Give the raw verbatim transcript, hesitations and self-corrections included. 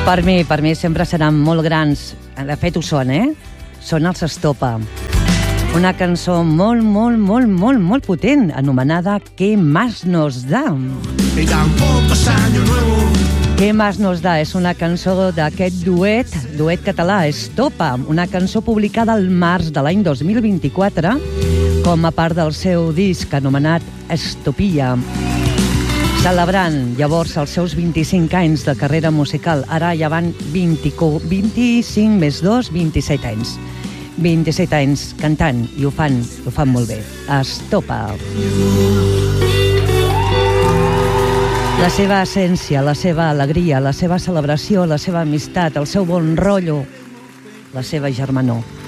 Per mi, per mi sempre seran molt grans. De fet, ho són, eh? Són els Estopa. Una cançó molt, molt, molt, molt, molt potent, anomenada ¿Qué más nos da? Y tampoco es año nuevo. ¿Qué más nos da? És una cançó d'aquest duet, duet català, Estopa, una cançó publicada al març de l'any dos mil vint-i-quatre com a part del seu disc anomenat Estopilla. Celebrant llavors els seus vint-i-cinc anys de carrera musical. Ara ja van vint, vint-i-cinc més dos, vint-i-set anys. vint-i-set anys cantant i ho fan, ho fan molt bé. Estopa. La seva essència, la seva alegria, la seva celebració, la seva amistat, el seu bon rotllo, la seva germanor.